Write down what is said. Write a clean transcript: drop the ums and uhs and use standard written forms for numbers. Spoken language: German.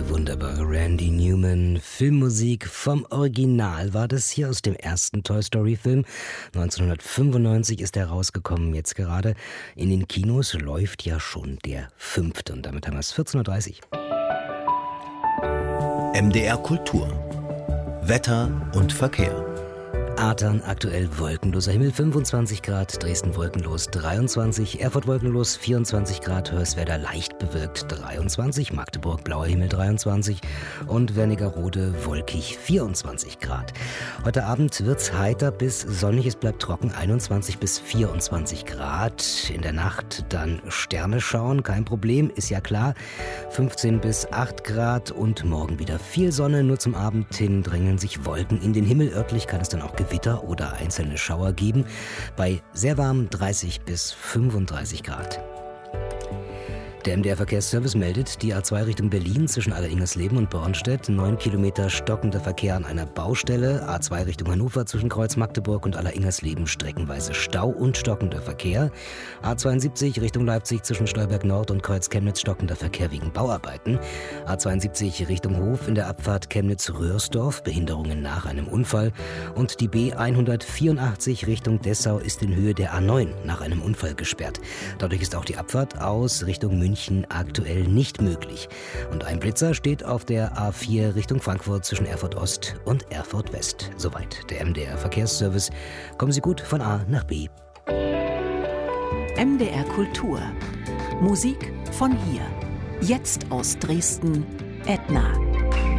wunderbare Randy Newman. Filmmusik vom Original war das hier aus dem ersten Toy Story Film. 1995 ist er rausgekommen, jetzt gerade. In den Kinos läuft ja schon der 5. und damit haben wir es 14.30 Uhr. MDR Kultur. Wetter und Verkehr. Aatern aktuell wolkenloser Himmel 25 Grad, Dresden wolkenlos 23, Erfurt wolkenlos 24 Grad, Hörswerda leicht bewölkt 23, Magdeburg blauer Himmel 23 und Wernigerode wolkig 24 Grad. Heute Abend wird's heiter bis sonnig, es bleibt trocken 21 bis 24 Grad. In der Nacht dann Sterne schauen, kein Problem, ist ja klar, 15 bis 8 Grad und morgen wieder viel Sonne, nur zum Abend hin drängeln sich Wolken in den Himmel, örtlich kann es dann auch Gewitter oder einzelne Schauer geben, bei sehr warm 30 bis 35 Grad. Der MDR-Verkehrsservice meldet, die A2 Richtung Berlin zwischen Alleringersleben und Bornstedt, 9 Kilometer stockender Verkehr an einer Baustelle, A2 Richtung Hannover zwischen Kreuz Magdeburg und Alleringersleben streckenweise Stau und stockender Verkehr, A72 Richtung Leipzig zwischen Stolberg Nord und Kreuz Chemnitz stockender Verkehr wegen Bauarbeiten, A72 Richtung Hof in der Abfahrt Chemnitz-Röhrsdorf, Behinderungen nach einem Unfall und die B184 Richtung Dessau ist in Höhe der A9 nach einem Unfall gesperrt. Dadurch ist auch die Abfahrt aus Richtung München aktuell nicht möglich. Und ein Blitzer steht auf der A4 Richtung Frankfurt zwischen Erfurt Ost und Erfurt West. Soweit der MDR Verkehrsservice. Kommen Sie gut von A nach B. MDR Kultur. Musik von hier. Jetzt aus Dresden, Edna.